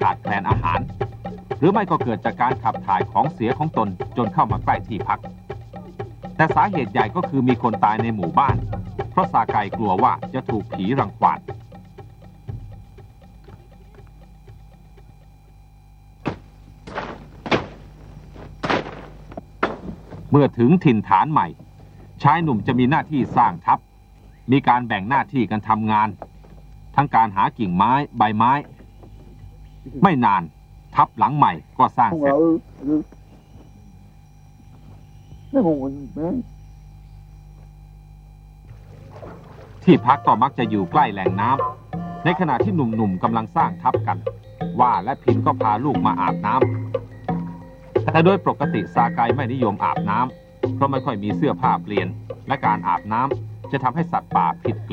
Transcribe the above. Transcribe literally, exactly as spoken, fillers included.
ขาดแคลนอาหารหรือไม่ก็เกิดจากการขับถ่ายของเสียของตนจนเข้ามาใกล้ที่พักแต่สาเหตุใหญ่ก็คือมีคนตายในหมู่บ้านเพราะซาไกกลัวว่าจะถูกผีรังควานเมื่อถึงถิ่นฐานใหม่ชายหนุ่มจะมีหน้าที่สร้างทัพมีการแบ่งหน้าที่กันทำงานทั้งการหากิ่งไม้ใบไม้ไม่นานทัพหลังใหม่ก็สร้างเสร็จที่พักก็มักจะอยู่ใกล้แหล่งน้ำในขณะที่หนุ่มๆกำลังสร้างทัพกันว่าและพินก็พาลูกมาอาบน้ำแต่โดยปกติซาไกไม่นิยมอาบน้ำเพราะไม่ค่อยมีเสื้อผ้าเปลี่ยนและการอาบน้ำจะทำให้สัตว์ป่าผิดกลิ่น